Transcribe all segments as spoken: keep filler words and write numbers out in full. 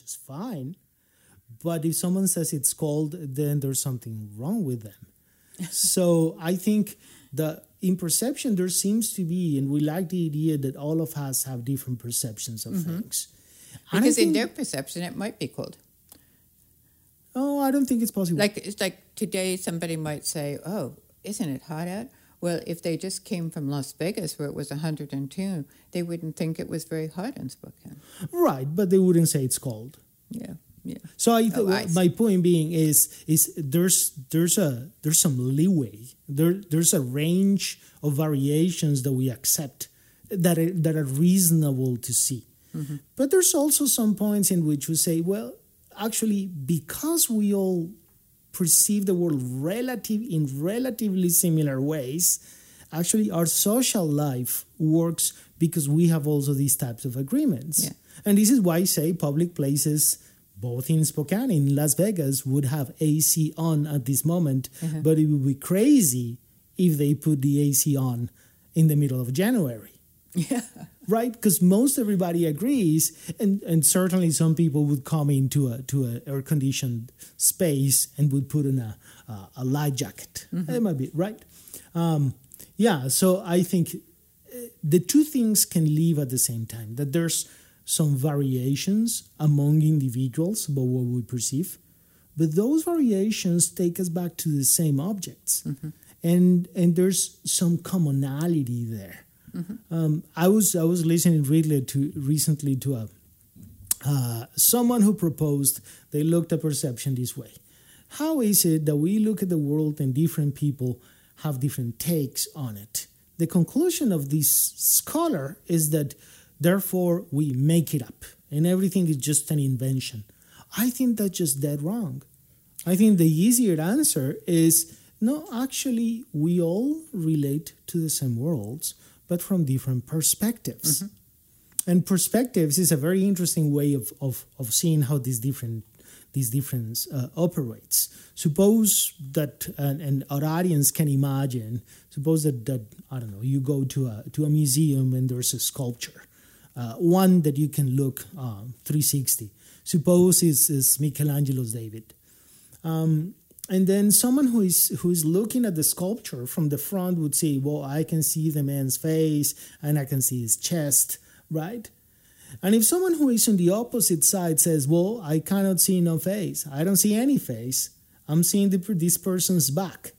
is fine. But if someone says it's cold, then there's something wrong with them. So I think that in perception, there seems to be, and we like the idea that all of us have different perceptions of mm-hmm. things. And because think, in their perception, it might be cold. Oh, I don't think it's possible. Like it's like today, somebody might say, "Oh, isn't it hot out?" Well, if they just came from Las Vegas where it was one hundred two, they wouldn't think it was very hot in Spokane. Right, but they wouldn't say it's cold. Yeah, yeah. So I th- oh, I my point being is is there's there's a there's some leeway. There there's a range of variations that we accept that are, that are reasonable to see. Mm-hmm. But there's also some points in which we say, well, actually, because we all perceive the world relative in relatively similar ways, actually our social life works because we have also these types of agreements. Yeah. And this is why I say public places, both in Spokane, in Las Vegas, would have A C on at this moment, uh-huh. but it would be crazy if they put the A C on in the middle of January. Yeah. Right? Because most everybody agrees, and, and certainly some people would come into a to a air-conditioned space and would put in a, uh, a light jacket. Mm-hmm. That might be, right? Um, yeah, so I think the two things can live at the same time, that there's some variations among individuals about what we perceive, but those variations take us back to the same objects. Mm-hmm. And and there's some commonality there. Mm-hmm. Um, I was I was listening really to recently to a uh, someone who proposed they looked at perception this way. How is it that we look at the world and different people have different takes on it? The conclusion of this scholar is that therefore we make it up and everything is just an invention. I think that's just dead wrong. I think the easier answer is no, actually we all relate to the same worlds, but from different perspectives. Mm-hmm. And perspectives is a very interesting way of, of, of seeing how this different this difference uh, operates. Suppose that, uh, and our audience can imagine, suppose that, that, I don't know, you go to a, to a museum and there's a sculpture, uh, one that you can look um, three sixty. Suppose it's, it's Michelangelo's David. Um, And then someone who is who is looking at the sculpture from the front would say, well, I can see the man's face and I can see his chest, right? And if someone who is on the opposite side says, well, I cannot see no face, I don't see any face, I'm seeing the, this person's back.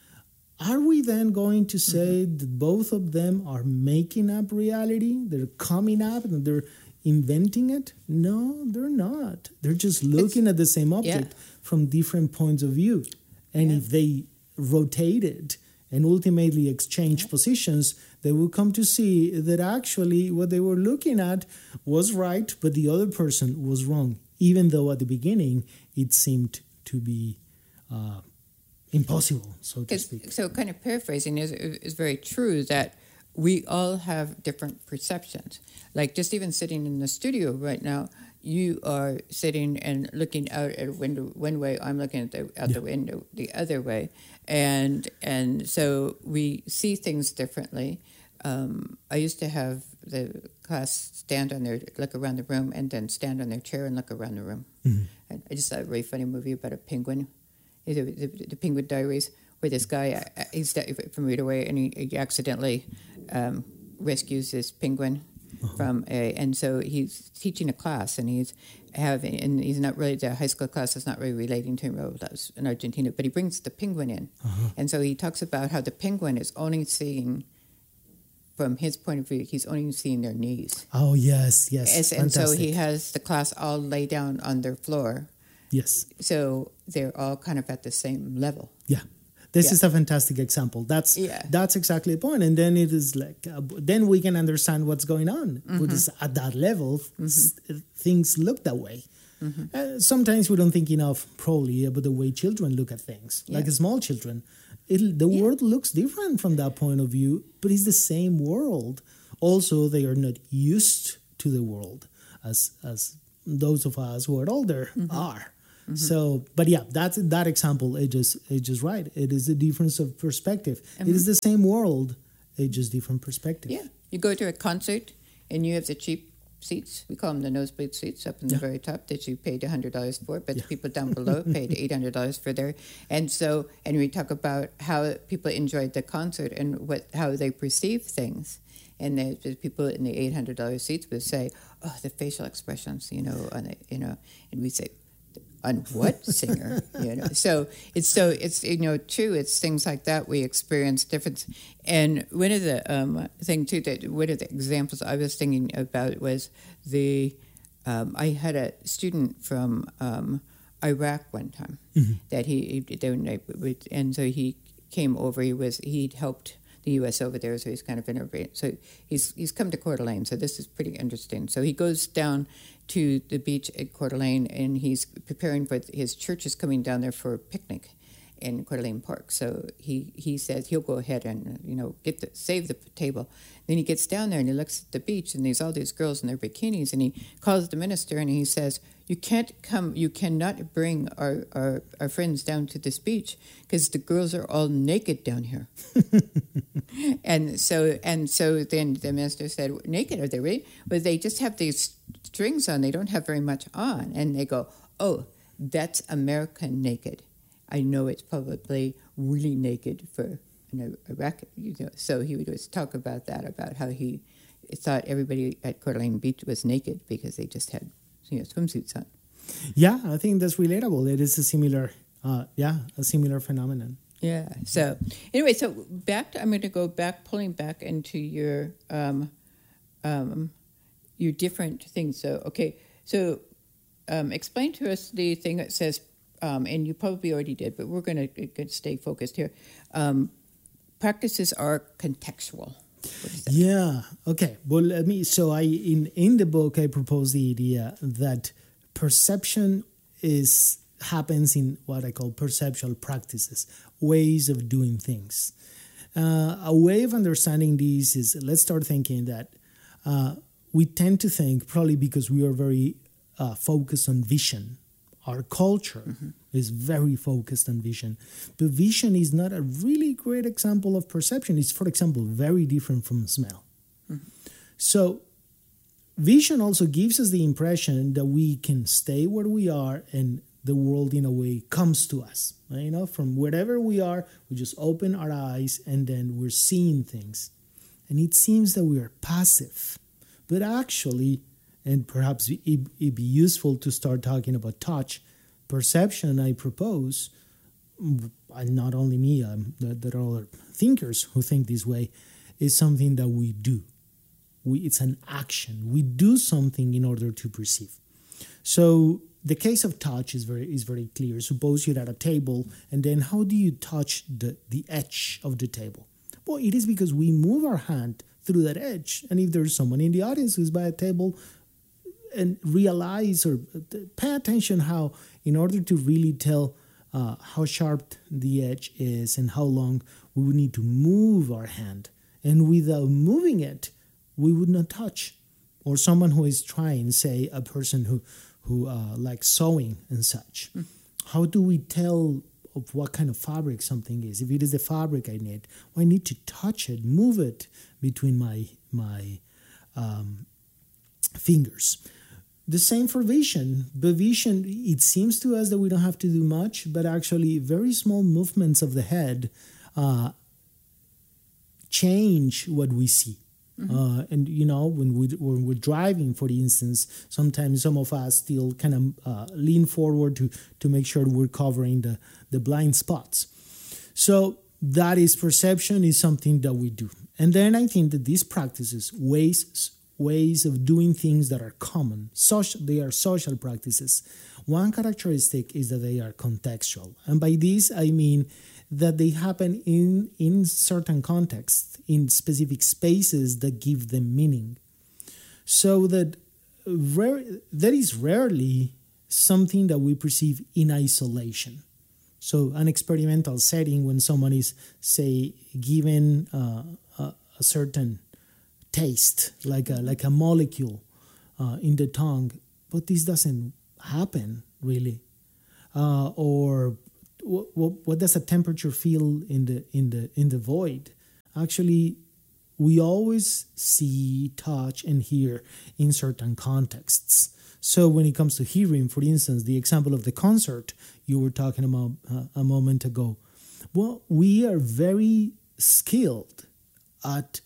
Are we then going to say mm-hmm. that both of them are making up reality? They're coming up and they're inventing it? No, they're not. They're just looking it's, at the same object. Yeah. From different points of view. And yeah. if they rotated and ultimately exchanged yeah. positions, they will come to see that actually what they were looking at was right, but the other person was wrong, even though at the beginning it seemed to be uh, impossible, so to it's, speak. So kind of paraphrasing is, is very true that we all have different perceptions. Like just even sitting in the studio right now, you are sitting and looking out at a window one way. I'm looking at the out yeah. the window the other way, and and so we see things differently. Um, I used to have the class stand on their look around the room, and then stand on their chair and look around the room. Mm-hmm. And I just saw a really funny movie about a penguin, the, the, the Penguin Diaries, where this guy he's from right away, and he, he accidentally um, rescues this penguin. Uh-huh. From a, and so he's teaching a class, and he's having, and he's not really the high school class is not really relating to him. Oh, that was in Argentina, but he brings the penguin in, uh-huh. and so he talks about how the penguin is only seeing, from his point of view, he's only seeing their knees. Oh yes, yes, As, and so he has the class all lay down on their floor. Yes, so they're all kind of at the same level. Yeah. This yeah. is a fantastic example. That's yeah. that's exactly the point. And then it is like, uh, then we can understand what's going on. Mm-hmm. Because at that level, mm-hmm. s- things look that way. Mm-hmm. Uh, sometimes we don't think enough, probably, about the way children look at things. Yeah. Like small children. It, the yeah. world looks different from that point of view, but it's the same world. Also, they are not used to the world as, as those of us who are older mm-hmm. are. Mm-hmm. So, but yeah, that's that example. It just, it's just right. It is a difference of perspective. Mm-hmm. It is the same world, it's just different perspective. Yeah, you go to a concert and you have the cheap seats. We call them the nosebleed seats up in the Yeah. very top that you paid one hundred dollars for, but Yeah. the people down below paid eight hundred dollars for their. And so, and we talk about how people enjoyed the concert and what how they perceive things. And the, the people in the eight hundred dollars seats would say, oh, the facial expressions, you know, on the, you know, and we say, on what singer, you know? So it's so it's you know true. It's things like that we experience difference. And one of the um, thing too that one of the examples I was thinking about was the um, I had a student from um, Iraq one time Mm-hmm. that he, he they, and so he came over. He was he'd helped the U S over there, so he's kind of in a so he's he's come to Coeur d'Alene. So this is pretty interesting. So he goes down to the beach at Coeur d'Alene, and he's preparing for his church is coming down there for a picnic in Coeur d'Alene Park. So he, he says he'll go ahead and you know get the, save the table. Then he gets down there and he looks at the beach, and there's all these girls in their bikinis, and he calls the minister and he says, "You can't come. You cannot bring our our, our friends down to this beach because the girls are all naked down here." and so and so then the minister said, "Naked? Are they really?" But they just have these strings on. They don't have very much on, and they go, "Oh, that's American naked. I know it's probably really naked for an Iraq." You know, so he would always talk about that, about how he thought everybody at Coeur d'Alene Beach was naked because they just had you know swimsuits on. Yeah, I think that's relatable. It is a similar, uh, yeah, a similar phenomenon. Yeah. So anyway, so back. To, I'm going to go back, pulling back into your um, um, your different things. So okay, so um, explain to us the thing that says. Um, and you probably already did, but we're going to stay focused here. Um, practices are contextual. Yeah. Okay. Well, let me. So, I in in the book I propose the idea that perception is happens in what I call perceptual practices, ways of doing things. Uh, a way of understanding these is let's start thinking that uh, we tend to think probably because we are very uh, focused on vision. Our culture mm-hmm. is very focused on vision. But vision is not a really great example of perception. It's, for example, very different from smell. Mm-hmm. So vision also gives us the impression that we can stay where we are and the world, in a way, comes to us. You know, from wherever we are, we just open our eyes and then we're seeing things. And it seems that we are passive. But actually, and perhaps it'd be useful to start talking about touch. Perception, I propose, not only me, um, there are other thinkers who think this way, is something that we do. We, it's an action. We do something in order to perceive. So the case of touch is very is very clear. Suppose you're at a table, and then how do you touch the, the edge of the table? Well, it is because we move our hand through that edge. And if there's someone in the audience who's by a table, and realize or pay attention how, in order to really tell uh, how sharp the edge is and how long, we would need to move our hand. And without moving it, we would not touch. Or someone who is trying, say, a person who, who uh, likes sewing and such. Mm. How do we tell of what kind of fabric something is? If it is the fabric I need, well, I need to touch it, move it between my, my um, fingers. The same for vision. The vision, it seems to us that we don't have to do much, but actually very small movements of the head uh, change what we see. Mm-hmm. Uh, and, you know, when, we, when we're driving, for instance, sometimes some of us still kind of uh, lean forward to, to make sure we're covering the, the blind spots. So that is perception is something that we do. And then I think that these practices, ways ways of doing things that are common. Social, they are social practices. One characteristic is that they are contextual. And by this, I mean that they happen in, in certain contexts, in specific spaces that give them meaning. So that rare, that is rarely something that we perceive in isolation. So an experimental setting when someone is, say, given uh, a, a certain taste, like a like a molecule uh, in the tongue, but this doesn't happen really. Uh, or what, what what does a temperature feel in the in the in the void? Actually, we always see, touch, and hear in certain contexts. So when it comes to hearing, for instance, the example of the concert you were talking about uh, a moment ago, well, we are very skilled at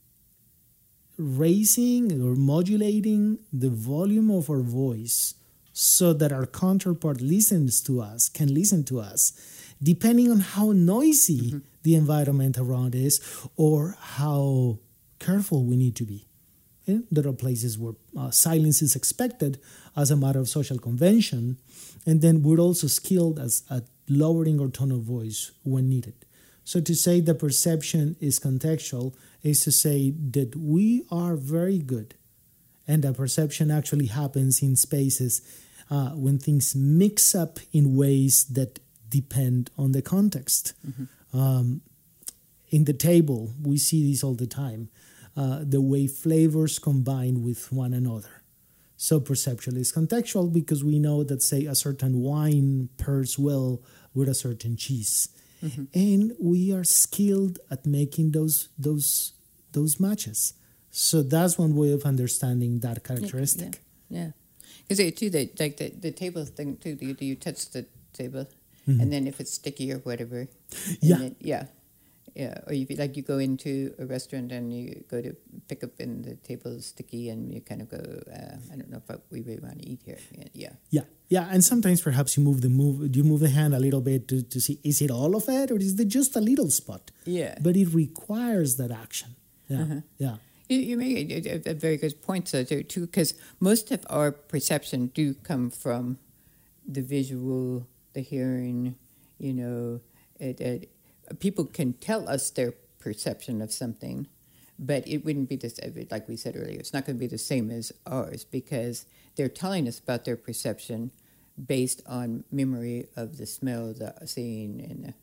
raising or modulating the volume of our voice so that our counterpart listens to us, can listen to us, depending on how noisy mm-hmm. the environment around is or how careful we need to be. Yeah? There are places where uh, silence is expected as a matter of social convention, and then we're also skilled as, at lowering our tone of voice when needed. So to say the perception is contextual is to say that we are very good, and that perception actually happens in spaces uh, when things mix up in ways that depend on the context. Mm-hmm. Um, in the table, we see this all the time, uh, the way flavors combine with one another. So perceptual is contextual because we know that, say, a certain wine pairs well with a certain cheese. Mm-hmm. And we are skilled at making those those those matches. So that's one way of understanding that characteristic. Yeah, because yeah. too, the, like the, the table thing too. Do you, do you touch the table, mm-hmm. and then if it's sticky or whatever, yeah, it, yeah, yeah. Or you like you go into a restaurant and you go to pick up and the table is sticky and you kind of go, uh, I don't know if we really want to eat here. Yeah. Yeah. Yeah, and sometimes perhaps you move the move you move the hand a little bit to, to see, is it all of it or is it just a little spot? Yeah. But it requires that action. Yeah, uh-huh. yeah. You, you make a, a very good point, so too, because most of our perception do come from the visual, the hearing. You know, it, it, people can tell us their perception of something, but it wouldn't be this. Like we said earlier, it's not going to be the same as ours because they're telling us about their perception based on memory of the smell, the seeing, and the...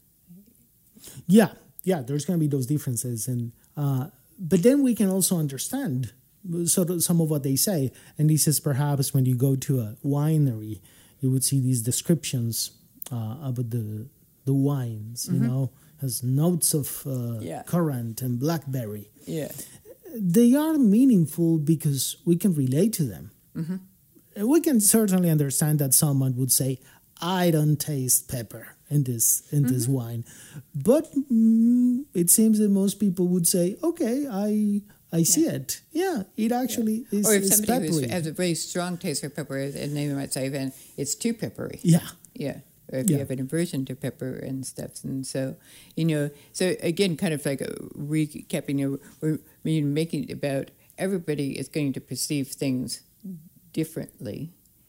yeah, yeah. There's going to be those differences, and uh, but then we can also understand sort of some of what they say. And this is perhaps when you go to a winery, you would see these descriptions uh, about the the wines. Mm-hmm. You know, has notes of uh, yeah. currant and blackberry. Yeah, they are meaningful because we can relate to them. Mm-hmm. We can certainly understand that someone would say, I don't taste pepper in this in mm-hmm. this wine. But mm, it seems that most people would say, okay, I I see yeah. it. Yeah, it actually yeah. is Or if is somebody peppery. has a very strong taste for pepper, and they might say, then it's too peppery. Yeah. Yeah. Or if yeah. you have an aversion to pepper and stuff. And so, you know, so again, kind of like a recapping, you know, we're, we're making it about everybody is going to perceive things differently,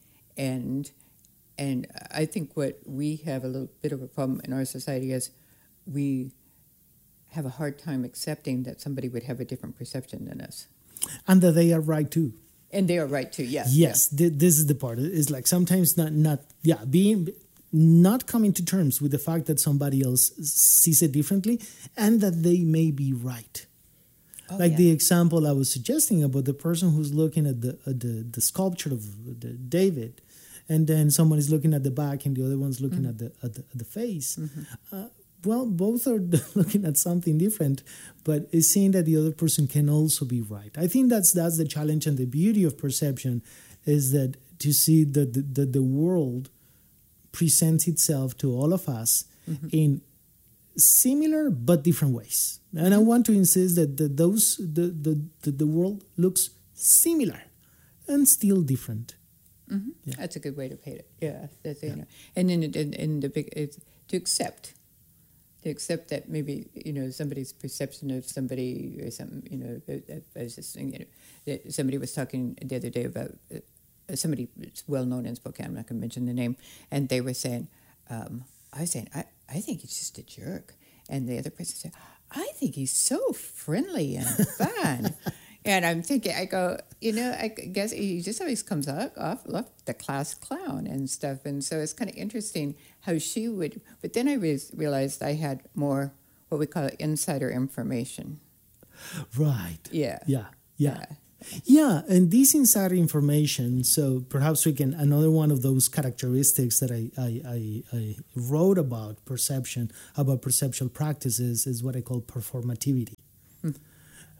and and I think what we have a little bit of a problem in our society is we have a hard time accepting that somebody would have a different perception than us, and that they are right too. And they are right too. Yeah. Yes, yeah. th- this is the part. It's like sometimes not not yeah being not coming to terms with the fact that somebody else sees it differently and that they may be right. Oh, like yeah. the example I was suggesting about the person who's looking at the at the, the sculpture of the David, and then someone is looking at the back and the other one's looking mm-hmm. at, the, at the at the face. Mm-hmm. Uh, well, both are looking at something different, but it's seeing that the other person can also be right. I think that's that's the challenge and the beauty of perception, is that to see that the, the, the world presents itself to all of us mm-hmm. in similar but different ways. And I want to insist that the, those the, the, the, the world looks similar and still different. Mm-hmm. Yeah. That's a good way to paint it. Yeah, that's yeah. You know. And then in, in the big it's to accept, to accept that maybe you know somebody's perception of somebody or something. You know, I was just saying, you know, that somebody was talking the other day about uh, somebody that's well known in Spokane. I'm not going to mention the name, and they were saying, um, I was saying, I I think he's just a jerk, and the other person said, I think he's so friendly and fun. And I'm thinking, I go, you know, I guess he just always comes off, off, off the class clown and stuff. And so it's kind of interesting how she would. But then I re- realized I had more what we call insider information. Right. Yeah. Yeah. Yeah. Yeah. Yeah, and this insider information, so perhaps we can, another one of those characteristics that I, I, I, I wrote about perception, about perceptual practices, is what I call performativity. Hmm.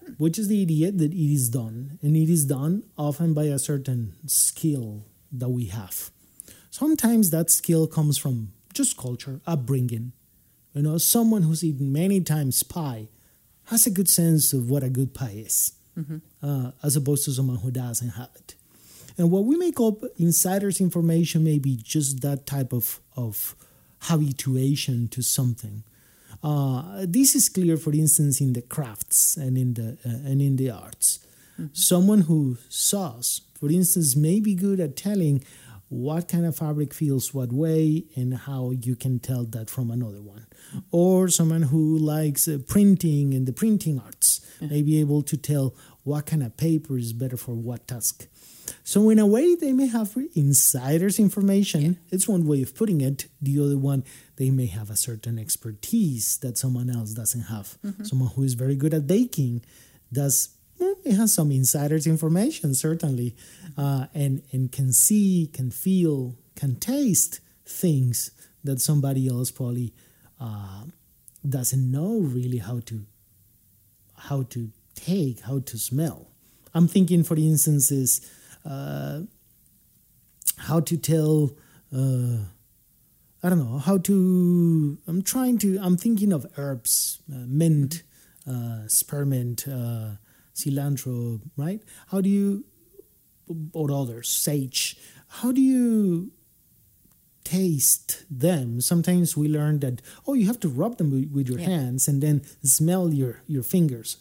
which is the idea that it is done, and it is done often by a certain skill that we have. Sometimes that skill comes from just culture, upbringing. You know, someone who's eaten many times pie has a good sense of what a good pie is, mm-hmm. uh, as opposed to someone who doesn't have it. And what we may call insider's information may be just that type of, of habituation to something. Uh, this is clear, for instance, in the crafts and in the uh, and in the arts. Mm-hmm. Someone who sews, for instance, may be good at telling what kind of fabric feels what way and how you can tell that from another one. Mm-hmm. Or someone who likes uh, printing and the printing arts mm-hmm. may be able to tell what kind of paper is better for what task. So in a way, they may have insider's information. Yeah. It's one way of putting it. The other one, they may have a certain expertise that someone else doesn't have. Mm-hmm. Someone who is very good at baking does, well, it has some insider's information, certainly, uh, and, and can see, can feel, can taste things that somebody else probably uh, doesn't know really how to, how to take, how to smell. I'm thinking, for instance, is Uh, how to tell, uh, I don't know, how to, I'm trying to, I'm thinking of herbs, uh, mint, uh, spearmint, uh, cilantro, right? How do you, or others, sage, how do you taste them? Sometimes we learn that, oh, you have to rub them with, with your yeah. hands and then smell your, your fingers.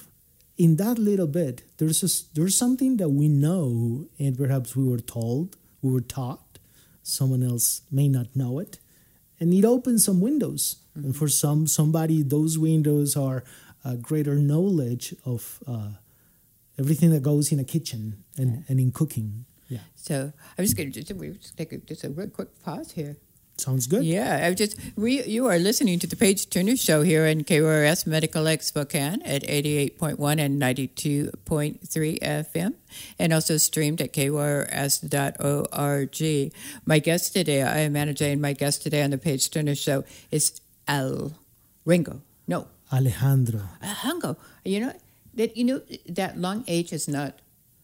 In that little bit, there's a, there's something that we know, and perhaps we were told, we were taught, someone else may not know it, and it opens some windows. Mm-hmm. And for some somebody, those windows are a greater knowledge of uh, everything that goes in a kitchen and, yeah. and in cooking. Yeah. So I'm just going to just, just take a, just a real quick pause here. Sounds good. Yeah, I just we you are listening to the Paige Turner Show here in K Y R S Medical X Spokane at eighty-eight point one and ninety-two point three F M, and also streamed at K Y R S dot org. My guest today, I am Anna Jane. My guest today on the Paige Turner Show is Al Ringo. No, Alejandro. Alejandro. You know that you know that long H is not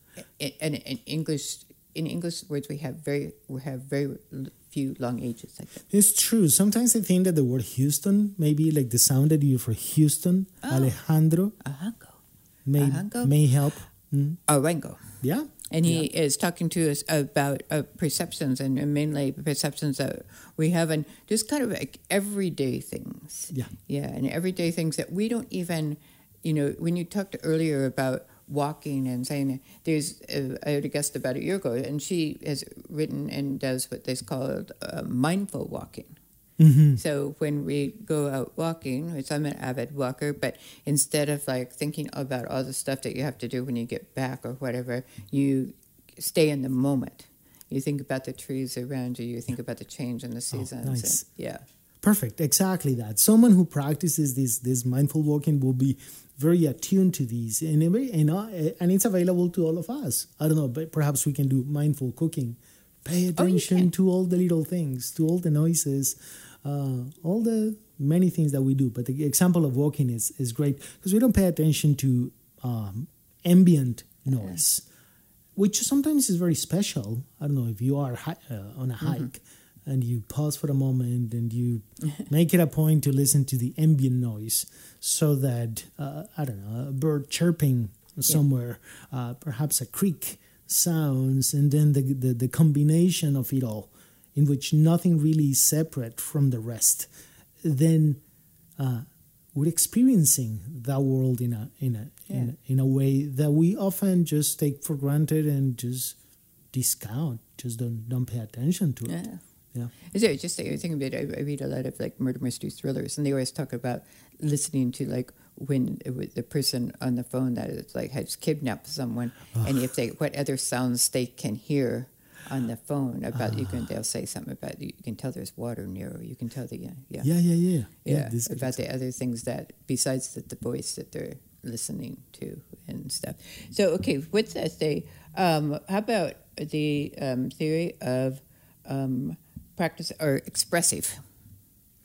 in, in English. In English words, we have very we have very few long H's like that. It's true. Sometimes I think that the word Houston, maybe like the sound that you for Houston, oh. Alejandro, Arango. May, Arango. may help. Mm. Arango. Yeah. And he yeah. is talking to us about uh, perceptions and mainly perceptions that we have and just kind of like everyday things. Yeah. Yeah, and everyday things that we don't even, you know, when you talked earlier about walking and saying there's uh, I had a guest about a year ago and she has written and does what they call uh, mindful walking. Mm-hmm. So when we go out walking, which I'm an avid walker, but instead of like thinking about all the stuff that you have to do when you get back or whatever, you stay in the moment. You think about the trees around you, you think about the change in the seasons. Oh, nice. And, yeah. Perfect. Exactly that. Someone who practices this this mindful walking will be very attuned to these, and and, uh, and it's available to all of us. I don't know, but perhaps we can do mindful cooking. Pay attention oh, to all the little things, to all the noises, uh, all the many things that we do. But the example of walking is, is great because we don't pay attention to um, ambient noise, yeah. which sometimes is very special. I don't know if you are hi- uh, on a hike. Mm-hmm. And you pause for a moment and you make it a point to listen to the ambient noise so that, uh, I don't know, a bird chirping somewhere, yeah. uh, perhaps a creek sounds, and then the, the, the combination of it all, in which nothing really is separate from the rest. Then uh, we're experiencing that world in a, in, a, yeah. in a in a way that we often just take for granted and just discount, just don't, don't pay attention to it. Yeah. Yeah. Is there just I think about I read a lot of like murder mystery thrillers, and they always talk about listening to like when it was the person on the phone that is like has kidnapped someone, uh, and if they what other sounds they can hear on the phone about uh, you can they'll say something about you can tell there's water near, or you can tell the yeah yeah yeah yeah yeah, yeah, yeah about the other things that besides the, the voice that they're listening to and stuff. So okay, what's that say? Um, how about the um, theory of um, practice or expressive?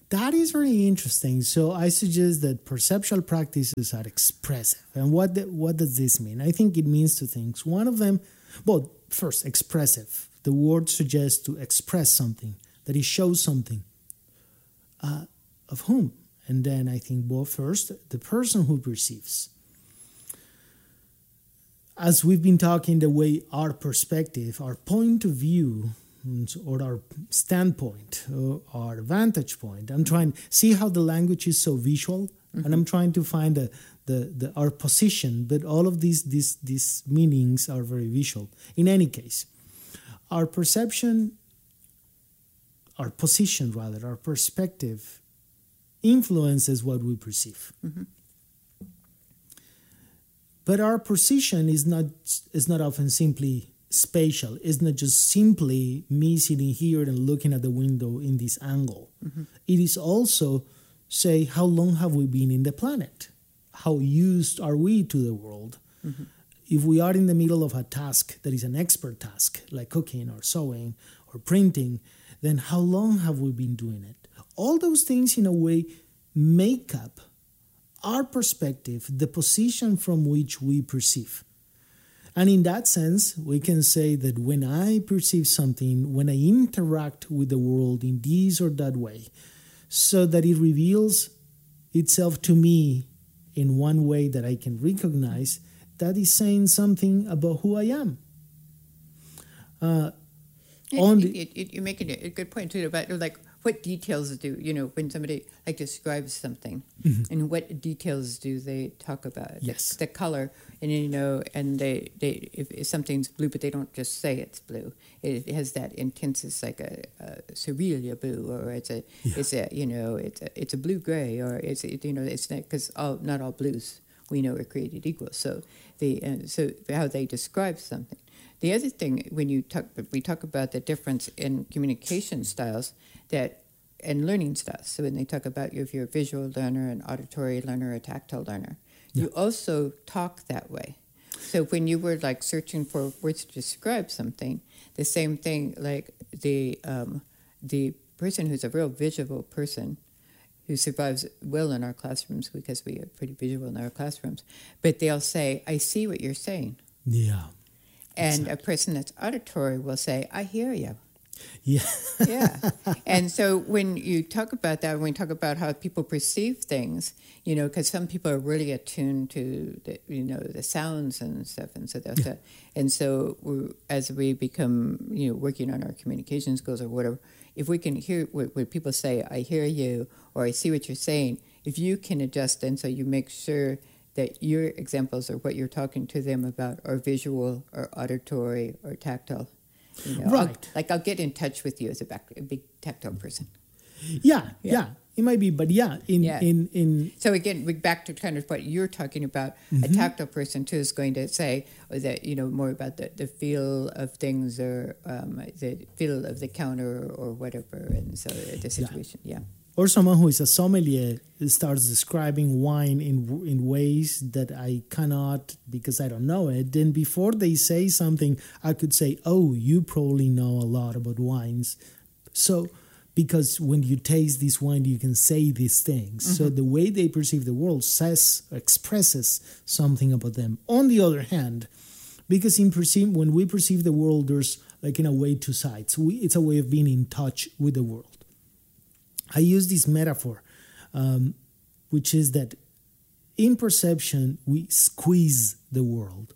That is very interesting. So I suggest that perceptual practices are expressive. And what the, what does this mean? I think it means two things. One of them, well, first, expressive. The word suggests to express something, that it shows something. Uh, of whom? And then I think, well, first, the person who perceives. As we've been talking, the way our perspective, our point of view, or our standpoint, or our vantage point. I'm trying to see how the language is so visual, mm-hmm. and I'm trying to find the, the, the our position, but all of these, these, these meanings are very visual. In any case, our perception, our position rather, our perspective influences what we perceive. Mm-hmm. But our position is not is not often simply spatial. It's not just simply me sitting here and looking at the window in this angle. Mm-hmm. It is also, say, how long have we been in the planet? How used are we to the world? Mm-hmm. If we are in the middle of a task that is an expert task, like cooking or sewing or printing, then how long have we been doing it? All those things, in a way, make up our perspective, the position from which we perceive. And in that sense, we can say that when I perceive something, when I interact with the world in this or that way, so that it reveals itself to me in one way that I can recognize, that is saying something about who I am. Uh, it, on it, the, it, it, you're making a good point too about like what details do you know when somebody like describes something, mm-hmm. and what details do they talk about? Yes, the, the color, and you know, and they, they if, if something's blue, but they don't just say it's blue. It, it has that intense. It's like a, a cerealia blue, or it's a yeah. it's a you know it's a it's a blue gray, or it's it, you know it's not because all not all blues we know are created equal. So the uh, so how they describe something. The other thing, when you talk, we talk about the difference in communication styles that and learning styles. So when they talk about you, if you're a visual learner, an auditory learner, a tactile learner, yeah. you also talk that way. So when you were like searching for words to describe something, the same thing, like the um, the person who's a real visual person who survives well in our classrooms because we are pretty visual in our classrooms, but they'll say, "I see what you're saying." Yeah. And exactly. a person that's auditory will say, I hear you. Yeah. yeah. And so when you talk about that, when we talk about how people perceive things, you know, because some people are really attuned to, the, you know, the sounds and stuff. And so, that's yeah. a, and so we're, as we become, you know, working on our communication skills or whatever, if we can hear what, what people say, I hear you, or I see what you're saying, if you can adjust, and so you make sure that your examples or what you're talking to them about are visual or auditory or tactile. You know, right. I'll, like I'll get in touch with you as a, back, a big tactile person. Yeah, yeah, yeah, it might be, but yeah, in yeah. in in. So again, we back to kind of what you're talking about. Mm-hmm. A tactile person too is going to say that you know more about the, the feel of things or um, the feel of the counter or whatever, and so the situation. Yeah. yeah. Or someone who is a sommelier starts describing wine in in ways that I cannot because I don't know it. Then before they say something, I could say, "Oh, you probably know a lot about wines." So, because when you taste this wine, you can say these things. Mm-hmm. So the way they perceive the world says expresses something about them. On the other hand, because in perceive when we perceive the world, there's like in a way two sides. We, it's a way of being in touch with the world. I use this metaphor, um, which is that in perception, we squeeze the world.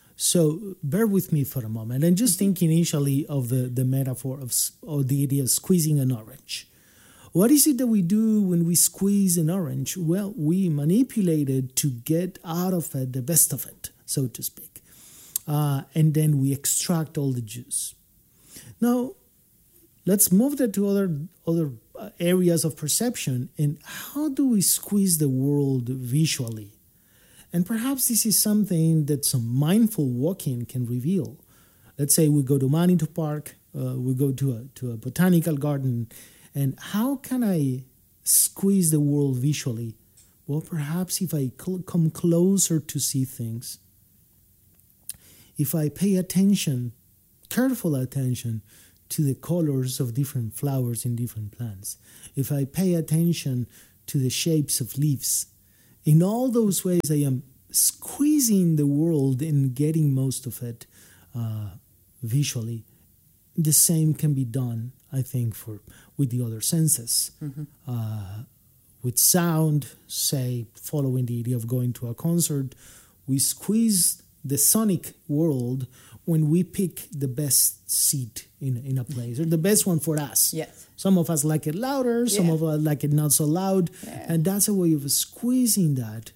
So bear with me for a moment and just think initially of the, the metaphor of or the idea of squeezing an orange. What is it that we do when we squeeze an orange? Well, we manipulate it to get out of it the best of it, so to speak. Uh, and then we extract all the juice. Now, let's move that to other other areas of perception. And how do we squeeze the world visually? And perhaps this is something that some mindful walking can reveal. Let's say we go to Manitou Park, uh, we go to a to a botanical garden, and how can I squeeze the world visually? Well, perhaps if I cl- come closer to see things, if I pay attention, careful attention, to the colors of different flowers in different plants, if I pay attention to the shapes of leaves, in all those ways I am squeezing the world and getting most of it uh, visually. The same can be done, I think, for with the other senses. Mm-hmm. Uh, with sound, say, following the idea of going to a concert, we squeeze the sonic world when we pick the best seat in, in a place, or the best one for us. Yes. Some of us like it louder, some yeah. of us like it not so loud, yeah. and that's a way of squeezing that.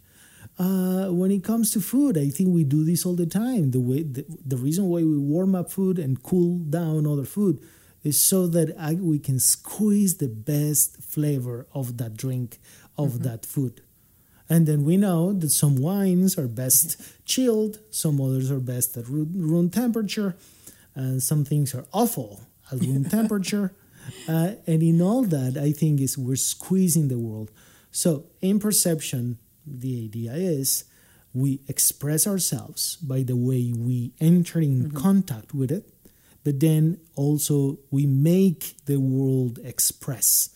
Uh, when it comes to food, I think we do this all the time. The way the, the reason why we warm up food and cool down other food is so that I, we can squeeze the best flavor of that drink, of mm-hmm. that food. And then we know that some wines are best chilled, some others are best at room, room temperature, and some things are awful at room temperature. Uh, and in all that, I think is we're squeezing the world. So in perception, the idea is we express ourselves by the way we enter in mm-hmm. contact with it, but then also we make the world express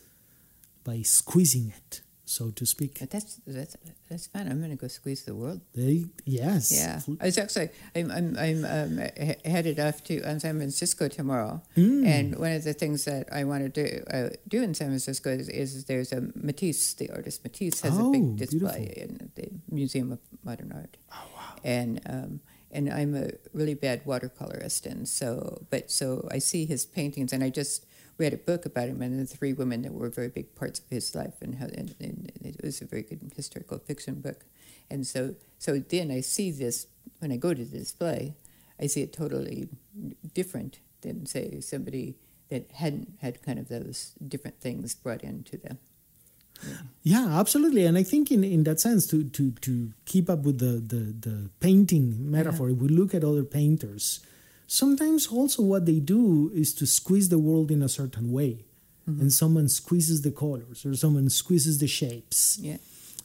by squeezing it, so to speak. But that's that's that's fun. I'm going to go squeeze the world. They, yes. Yeah. I was actually I'm I'm I'm um, headed off to uh, San Francisco tomorrow, mm. and one of the things that I want to do uh, do in San Francisco is, is there's a Matisse, the artist Matisse has oh, a big display beautiful. in the Museum of Modern Art. Oh wow. And um, and I'm a really bad watercolorist, and so but so I see his paintings, and I just read a book about him and the three women that were very big parts of his life, and, how, and, and it was a very good historical fiction book. And so, so then I see this, when I go to the display, I see it totally different than, say, somebody that hadn't had kind of those different things brought into them. Yeah. yeah, absolutely. And I think in, in that sense, to, to, to keep up with the, the, the painting metaphor, uh-huh. if we look at other painters, sometimes also what they do is to squeeze the world in a certain way. Mm-hmm. And someone squeezes the colors or someone squeezes the shapes. Yeah.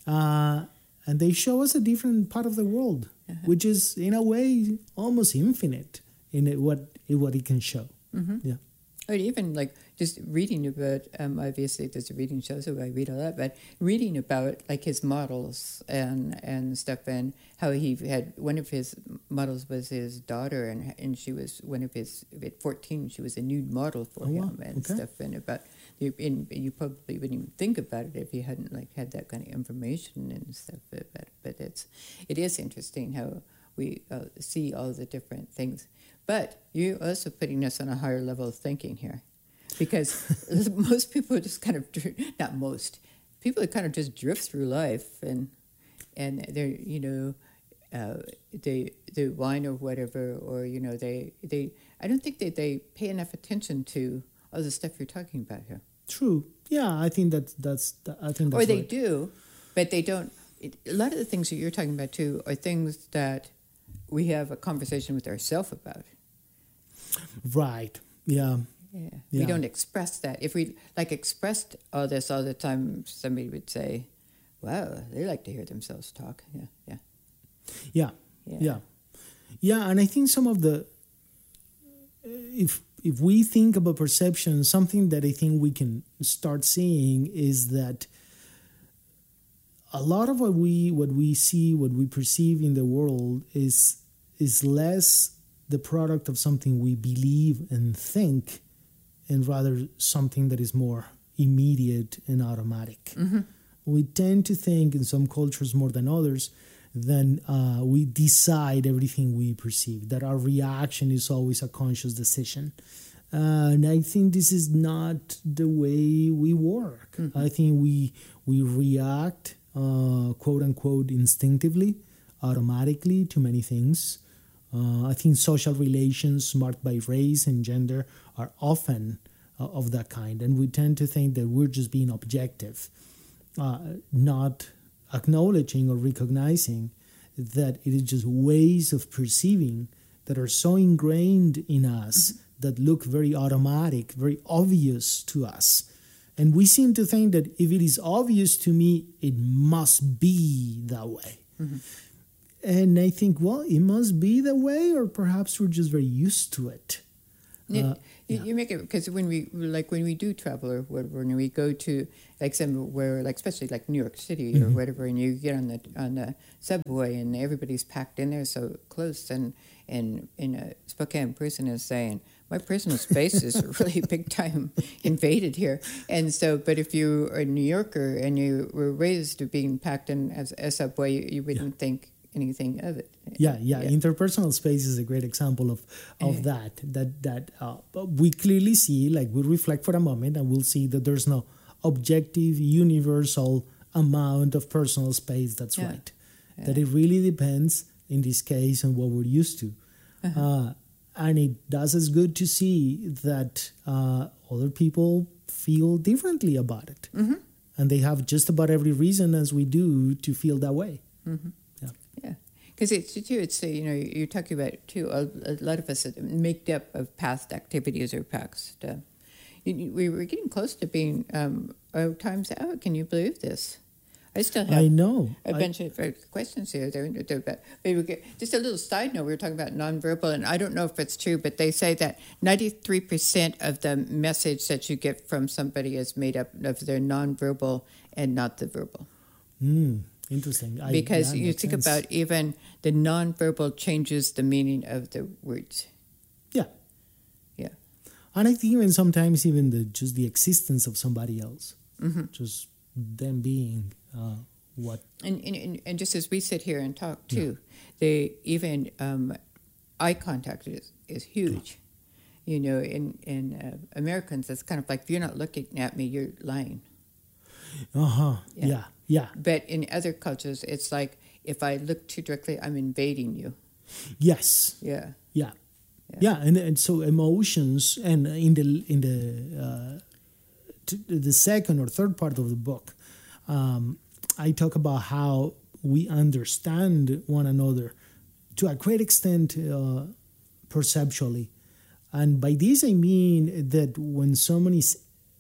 Uh, and they show us a different part of the world, uh-huh. which is, in a way, almost infinite in it, what, in what it can show. Mm-hmm. Yeah. Or even like just reading about, um, obviously there's a reading show, so I read a lot, but reading about like his models and, and stuff, and how he had, one of his models was his daughter, and and she was one of his, at fourteen, she was a nude model for oh, him wow. and okay. stuff, and about, you, and you probably wouldn't even think about it if you hadn't like had that kind of information and stuff, but, but it's, it is interesting how we uh, see all the different things. But you're also putting us on a higher level of thinking here, because most people just kind of, not most, people kind of just drift through life, and and they're, you know, uh, they they whine or whatever, or, you know, they, they I don't think that they pay enough attention to all the stuff you're talking about here. True. Yeah, I think that that's, I think that's Or they right. do, but they don't. It, a lot of the things that you're talking about, too, are things that we have a conversation with ourselves about. Right. Yeah. Yeah. yeah. We don't express that. If we like expressed all this all the time, somebody would say, "Wow, they like to hear themselves talk." Yeah. Yeah. Yeah. Yeah. Yeah. Yeah. And I think some of the, if if we think about perception, something that I think we can start seeing is that a lot of what we what we see, what we perceive in the world is is less the product of something we believe and think, and rather something that is more immediate and automatic. Mm-hmm. We tend to think in some cultures more than others, then uh, we decide everything we perceive, that our reaction is always a conscious decision. Uh, and I think this is not the way we work. Mm-hmm. I think we we react, uh, quote unquote, instinctively, automatically to many things. Uh, I think social relations marked by race and gender are often uh, of that kind, and we tend to think that we're just being objective, uh, not acknowledging or recognizing that it is just ways of perceiving that are so ingrained in us mm-hmm. that look very automatic, very obvious to us. And we seem to think that if it is obvious to me, it must be that way. Mm-hmm. And I think, well, it must be that way, or perhaps we're just very used to it. You, Uh, you, yeah. you make it because when we like when we do travel or whatever, when we go to like somewhere like especially like New York City or Mhm. whatever, and you get on the on the subway and everybody's packed in there so close, and and and a Spokane person is saying, my personal space is really big time invaded here. And so, but if you are a New Yorker and you were raised to being packed in as a subway, you, you wouldn't think anything of it. Yeah, yeah, interpersonal space is a great example of of Yeah. that. That that uh, but we clearly see, like we reflect for a moment, and we'll see that there's no objective, universal amount of personal space. That's Yeah. right. Yeah. That it really depends in this case on what we're used to, Uh-huh. uh, and it does us good to see that uh, other people feel differently about it, Mm-hmm. and they have just about every reason as we do to feel that way. Mm-hmm. Yeah. Yeah, because it's too. It's uh, you know you're talking about too. A, a lot of us are made up of past activities or past. Uh, you- you- we were getting close to being um, our times out. Can you believe this? I still have I know. a I- bunch of uh, questions here. They're, they're about, maybe we get, just a little side note. We were talking about nonverbal, and I don't know if it's true, but they say that ninety-three percent of the message that you get from somebody is made up of their nonverbal and not the verbal. Mm, interesting. I, Because yeah, you makes think sense. about even the nonverbal changes the meaning of the words. Yeah. Yeah. And I think even sometimes even the just the existence of somebody else, Mm-hmm. just them being uh, what. And, and and just as we sit here and talk too, they even um, eye contact is, is huge. You know, in in uh, Americans, it's kind of like if you're not looking at me, you're lying. Uh huh. Yeah. Yeah. Yeah. But in other cultures, it's like if I look too directly, I'm invading you. Yes. Yeah. Yeah. Yeah. Yeah. And and so emotions, and in the in the uh, t- the second or third part of the book, um, I talk about how we understand one another to a great extent uh, perceptually. And by this, I mean that when someone is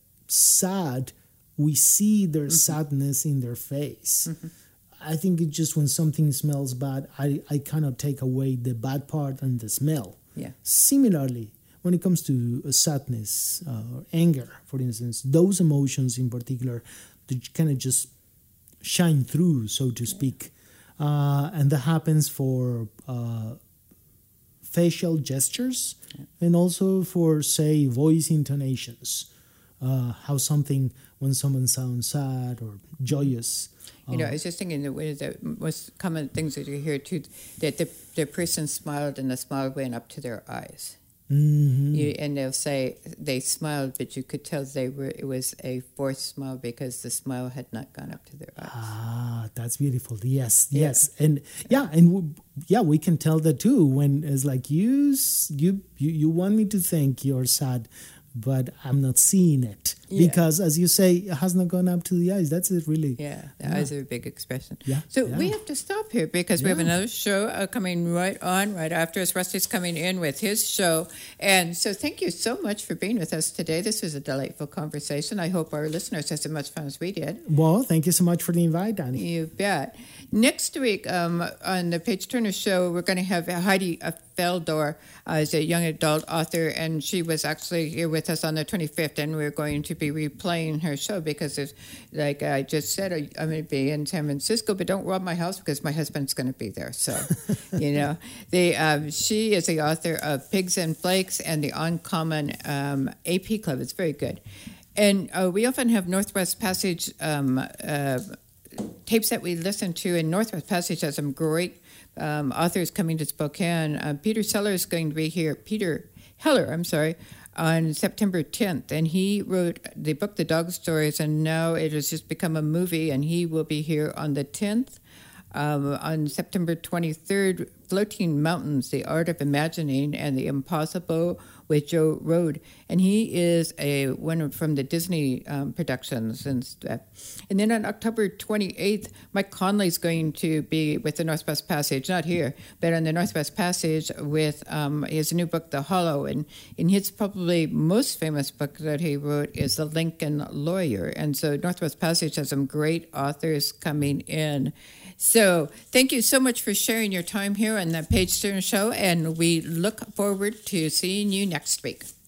sad, we see their sadness in their face. I think it's just when something smells bad, I, I cannot take away the bad part and the smell. Yeah. Similarly, when it comes to uh, sadness uh, or anger, for instance, those emotions in particular, they kind of just shine through, so to speak. Uh, and that happens for uh, facial gestures and also for, say, voice intonations. Uh, how something, when someone sounds sad or joyous. You know, uh, I was just thinking that one of the most common things that you hear too, that the, the person smiled and the smile went up to their eyes. mhm. You, and they'll say they smiled, but you could tell they were. It was a forced smile because the smile had not gone up to their eyes. Ah, that's beautiful. Yes, Yeah. yes, and yeah, and w- yeah, we can tell that too. When it's like you, s- you, you, you want me to think you're sad, but I'm not seeing it Yeah. because, as you say, it has not gone up to the eyes. That's it, really. Yeah, the Yeah. eyes are a big expression. Yeah, So yeah. we have to stop here because we have Yeah. another show uh, coming right on, right after us. Rusty's coming in with his show. And so thank you so much for being with us today. This was a delightful conversation. I hope our listeners had as much fun as we did. Well, thank you so much for the invite, Danny. You bet. Next week um, on the Paige Turner Show, we're going to have Heidi Feldor uh, as a young adult author, and she was actually here with us on the twenty-fifth, and we're going to be replaying her show because, it's, like I just said, I'm going to be in San Francisco, but don't rob my house because my husband's going to be there. So, you know, the um, she is the author of Pigs and Flakes and the Uncommon um, A P Club. It's very good. And uh, we often have Northwest Passage um, uh, tapes that we listen to, and Northwest Passage has some great um, authors coming to Spokane. Uh, Peter Seller is going to be here. Peter Heller, I'm sorry, on September tenth, and he wrote the book The Dog Stories, and now it has just become a movie, and he will be here on the tenth. Um, on September twenty-third, Floating Mountains, The Art of Imagining and the Impossible with Joe Rohde. And he is a one from the Disney um, productions and stuff. And then on October twenty-eighth, Mike Conley is going to be with the Northwest Passage, not here, but on the Northwest Passage with um, his new book, The Hollow. And, and his probably most famous book that he wrote is The Lincoln Lawyer. And so Northwest Passage has some great authors coming in. So thank you so much for sharing your time here on the Paige Turner Show, and we look forward to seeing you next next week.